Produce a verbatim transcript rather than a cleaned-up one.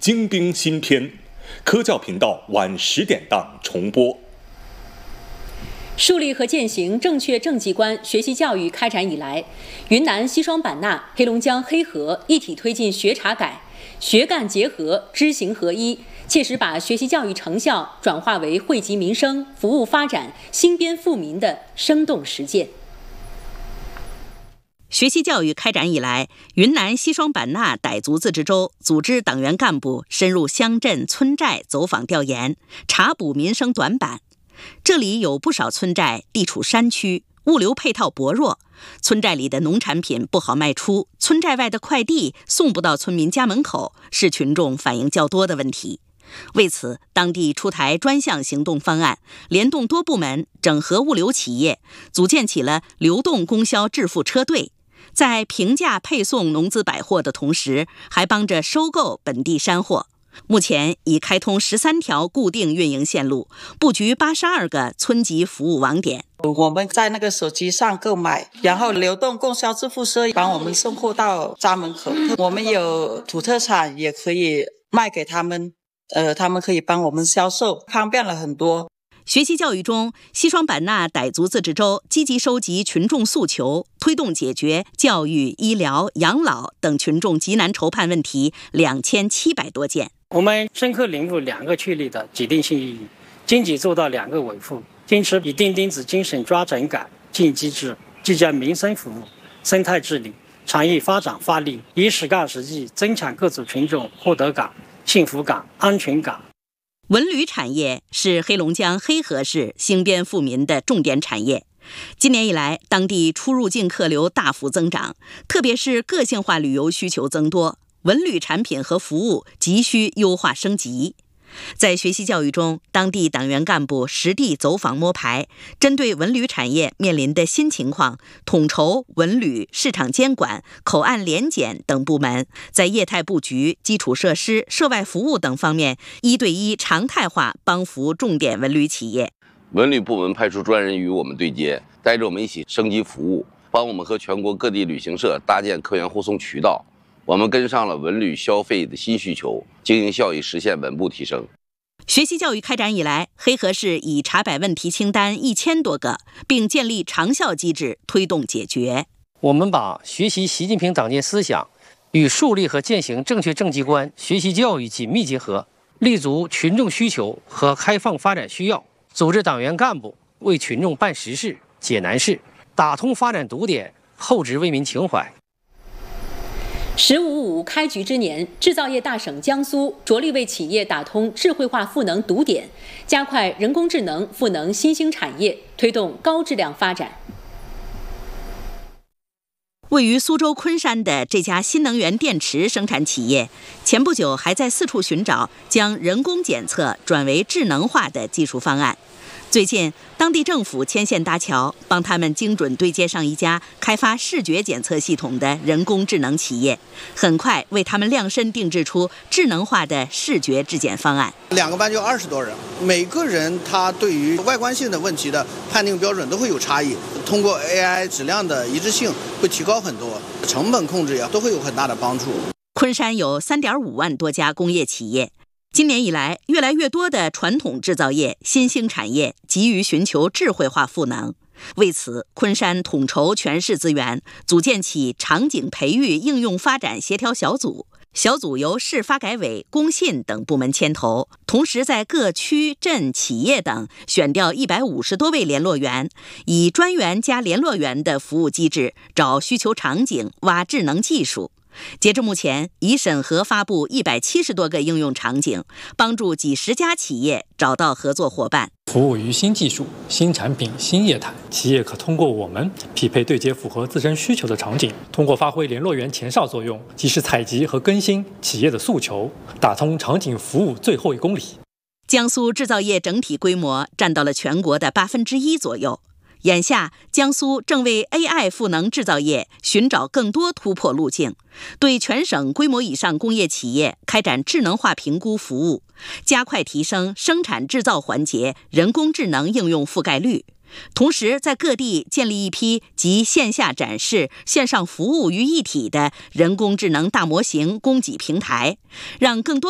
精兵新篇，科教频道晚十点档重播。 树立和践行正确政绩观学习教育开展以来，云南西双版纳、黑龙江黑河一体推进学察改、学干结合、知行合一，切实把学习教育成效转化为惠及民生、服务发展、兴边富民的生动实践。 学习教育开展以来，云南西双版纳傣族自治州组织党员干部深入乡镇村寨走访调研，查补民生短板。这里有不少村寨地处山区，物流配套薄弱，村寨里的农产品不好卖出，村寨外的快递送不到村民家门口，是群众反映较多的问题。为此，当地出台专项行动方案，联动多部门，整合物流企业，组建起了流动供销致富车队，在平价配送农资百货的同时，还帮着收购本地山货。目前已开通十三条固定运营线路，布局八十二个村级服务网点。 我们在那个手机上购买，然后流动供销致富车帮我们送货到家门口。我们有土特产也可以卖给他们，呃，他们可以帮我们销售，方便了很多。 学习教育中，西双版纳傣族自治州积极收集群众诉求，推动解决教育、医疗、养老等群众急难愁盼问题两千七百多件。 我们深刻领悟两个确立的既定性意义，经济做到两个维护，坚持以钉钉子精神抓整改、进机制，既将民生服务、生态治理、产业发展发力，以实干实际增强各族群众获得感、幸福感、安全感。 文旅产业是黑龙江黑河市兴边富民的重点产业。今年以来，当地出入境客流大幅增长，特别是个性化旅游需求增多，文旅产品和服务急需优化升级。在学习教育中，当地党员干部实地走访摸排，针对文旅产业面临的新情况，统筹文旅、市场监管、口岸联检等部门，在业态布局、基础设施、涉外服务等方面一对一常态化帮扶重点文旅企业。 文旅部门派出专人与我们对接，带着我们一起升级服务，帮我们和全国各地旅行社搭建客源护送渠道。我们跟上了文旅消费的新需求，经营效益实现稳步提升。 学习教育开展以来，黑河市已查摆问题清单一千多个，并建立长效机制推动解决。 我们把学习习近平党建思想与树立和践行正确政绩观学习教育紧密结合，立足群众需求和开放发展需要，组织党员干部为群众办实事、解难事，打通发展堵点，厚植为民情怀。 十五五开局之年，制造业大省江苏着力为企业打通智慧化赋能堵点，加快人工智能赋能新兴产业，推动高质量发展。 位于苏州昆山的这家新能源电池生产企业，前不久还在四处寻找将人工检测转为智能化的技术方案。最近，当地政府牵线搭桥，帮他们精准对接上一家开发视觉检测系统的人工智能企业，很快为他们量身定制出智能化的视觉质检方案。 两个班就二十多人，每个人他对于外观性的问题的判定标准都会有差异，通过 A I 质量的一致性会提高很多，成本控制呀都会有很大的帮助。 昆山有 三点五万多家工业企业。今年以来，越来越多的传统制造业、新兴产业急于寻求智慧化赋能。为此，昆山统筹全市资源，组建起场景培育应用发展协调小组。小组由市发改委、工信等部门牵头，同时在各区镇企业等选调一百五十多位联络员，以专员加联络员的服务机制，找需求场景，挖智能技术。截至目前，已审核发布一百七十多个应用场景，帮助几十家企业找到合作伙伴。 服务于新技术、新产品、新业态，企业可通过我们匹配对接符合自身需求的场景，通过发挥联络员前哨作用，及时采集和更新企业的诉求，打通场景服务最后一公里。 江苏制造业整体规模占到了全国的八分之一左右。眼下，江苏正为 A I 赋能制造业寻找更多突破路径，对全省规模以上工业企业开展智能化评估服务，加快提升生产制造环节人工智能应用覆盖率。同时，在各地建立一批集线下展示、线上服务于一体的人工智能大模型供给平台，让更多